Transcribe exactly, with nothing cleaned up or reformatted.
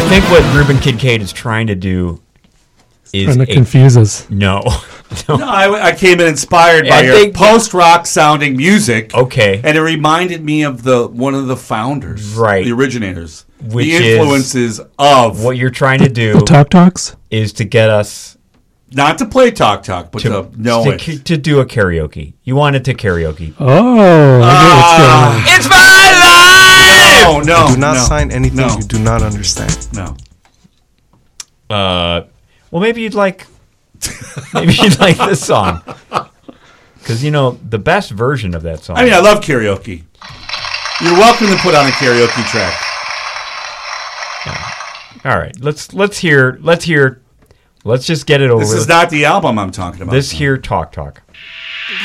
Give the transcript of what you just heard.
think what Ruben Kincaid is trying to do is Trying to a, confuse us. No. no, I, I came in inspired by I your think- post-rock sounding music. Okay. And it reminded me of the one of the founders. Right. The originators. Which the is influences of... What you're trying to do The Talk Talks? is to get us Not to play Talk Talk, but to, to, know to, it. to do a karaoke. You wanted to karaoke. Oh, I It's my life! No, no, Do not no, sign anything no, you do not understand. no. Uh, well, maybe you'd like, maybe you'd like this song, because you know the best version of that song. I mean, I love karaoke. You're welcome to put on a karaoke track. All right, let's let's hear let's hear, let's just get it over. This is not the album I'm talking about. This here talk talk.